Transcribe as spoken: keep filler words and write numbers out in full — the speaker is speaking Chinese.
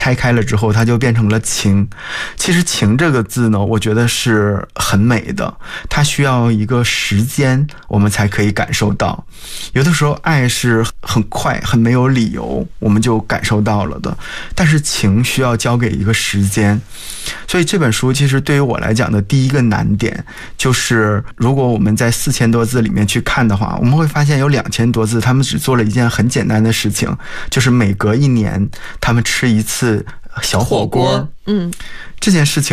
拆开了之后它就变成了情。其实情这个字呢，我觉得是很美的，它需要一个时间我们才可以感受到。有的时候爱是很快很没有理由我们就感受到了的，但是情需要交给一个时间。所以这本书其实对于我来讲的第一个难点就是如果我们在四千多字里面去看的话，我们会发现有两千多字他们只做了一件很简单的事情，就是每隔一年他们吃一次小火锅。 嗯， 这件事情